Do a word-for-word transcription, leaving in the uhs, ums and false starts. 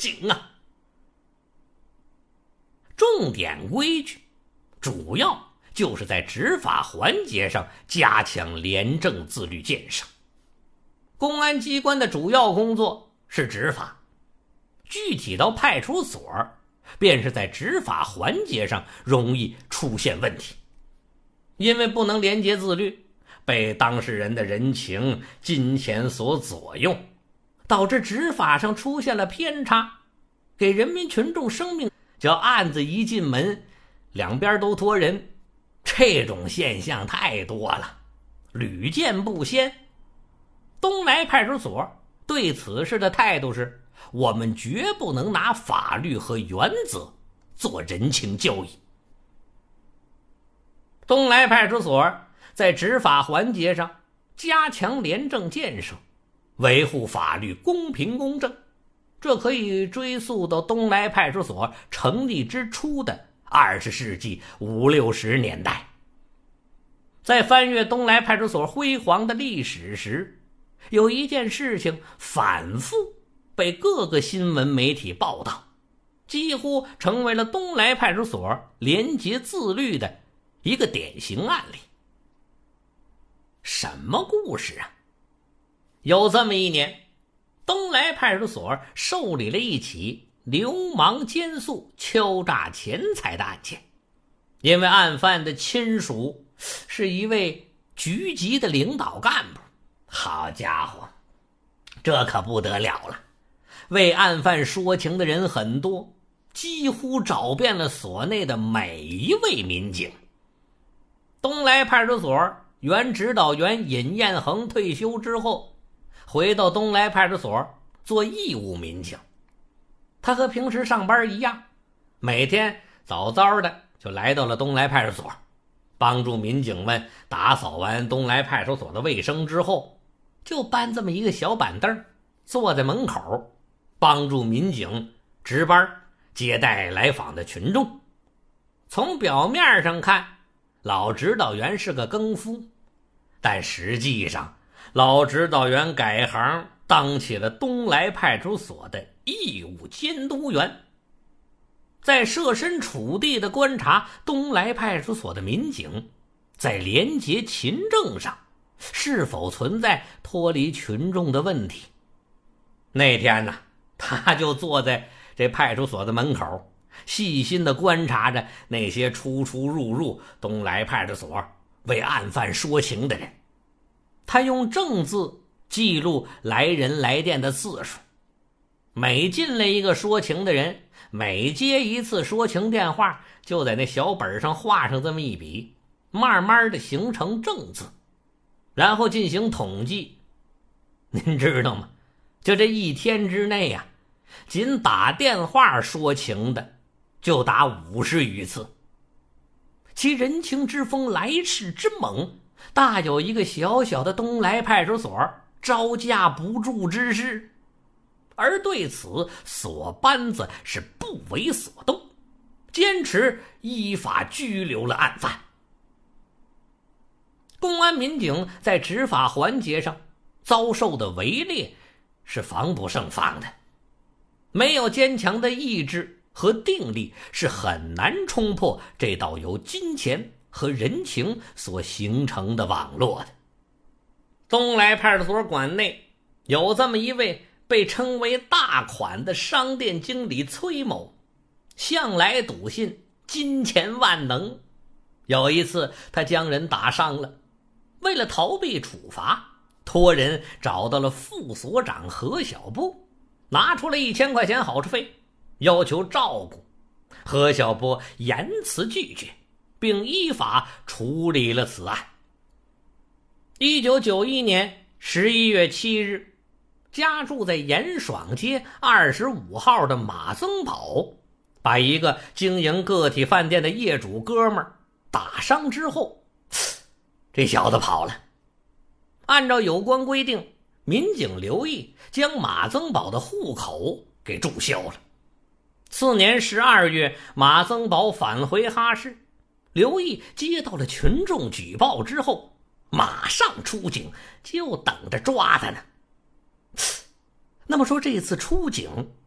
警啊。重点规矩主要就是在执法环节上加强廉政自律建设。公安机关的主要工作是执法，具体到派出所，便是在执法环节上容易出现问题。因为不能廉洁自律，被当事人的人情、金钱所左右，导致执法上出现了偏差，给人民群众生命叫案子一进门两边都拖人，这种现象太多了，屡见不鲜。东来派出所对此事的态度是，我们绝不能拿法律和原则做人情交易。东来派出所在执法环节上加强廉政建设，维护法律公平公正，这可以追溯到东来派出所成立之初的二十世纪五六十年代。在翻阅东来派出所辉煌的历史时，有一件事情反复被各个新闻媒体报道，几乎成为了东来派出所廉洁自律的一个典型案例。什么故事啊？有这么一年，东来派出所受理了一起流氓奸宿敲诈钱财的案件。因为案犯的亲属是一位局级的领导干部，好家伙，这可不得了了，为案犯说情的人很多，几乎找遍了所内的每一位民警。东来派出所原指导员尹彦恒退休之后，回到东来派出所做义务民警。他和平时上班一样，每天早早的就来到了东来派出所，帮助民警们打扫完东来派出所的卫生之后，就搬这么一个小板凳，坐在门口，帮助民警值班接待来访的群众。从表面上看，老指导员是个更夫，但实际上老指导员改行当起了东来派出所的义务监督员。在设身处地的观察东来派出所的民警在廉洁勤政上是否存在脱离群众的问题。那天呢，他就坐在这派出所的门口，细心地观察着那些出出入入东来派出所为案犯说情的人。他用正字记录来人来电的次数，每进来一个说情的人，每接一次说情电话，就在那小本上画上这么一笔，慢慢的形成正字，然后进行统计。您知道吗？就这一天之内呀、啊，仅打电话说情的就打五十余次。其人情之风来势之猛，大有一个小小的东来派出所招架不住之势。而对此所班子是不为所动，坚持依法拘留了案犯。公安民警在执法环节上遭受的围猎是防不胜防的，没有坚强的意志和定力，是很难冲破这道由金钱和人情所形成的网络的。东来派出所管内有这么一位被称为大款的商店经理崔某，向来笃信金钱万能。有一次他将人打伤了，为了逃避处罚，托人找到了副所长何小波，拿出了一千块钱好处费，要求照顾。何小波严词拒绝，并依法处理了此案。一九九一年十一月七日，家住在严爽街二十五号的马增宝，把一个经营个体饭店的业主哥们儿打伤之后，这小子跑了。按照有关规定，民警刘毅将马增宝的户口给注销了。次年十二月，马增宝返回哈市，刘毅接到了群众举报之后，马上出警，就等着抓他呢。那么说这次出警